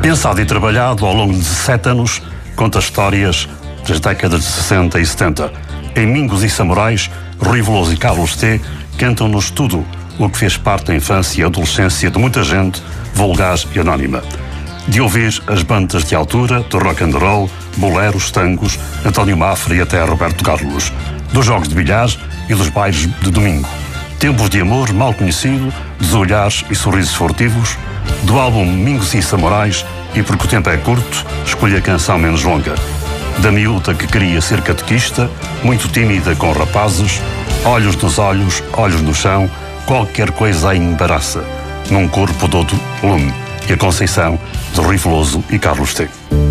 Pensado e trabalhado ao longo de 17 anos, conta histórias das décadas de 60 e 70. Em Mingos e Samurais, Rui Veloso e Carlos T. cantam-nos tudo o que fez parte da infância e adolescência de muita gente, vulgaz e anónima. De ouvir as bandas de altura, do rock and roll, boleros, tangos, António Mafra e até Roberto Carlos, dos jogos de bilhar e dos bailes de domingo. Tempos de amor mal conhecido, dos olhares e sorrisos furtivos, do álbum Mingos e Samurais, e porque o tempo é curto, escolhi a canção menos longa. Da miúda que queria ser catequista, muito tímida com rapazes, olhos nos olhos, olhos no chão, qualquer coisa a embaraça, num corpo todo lume, e a Conceição de Rui Veloso e Carlos T.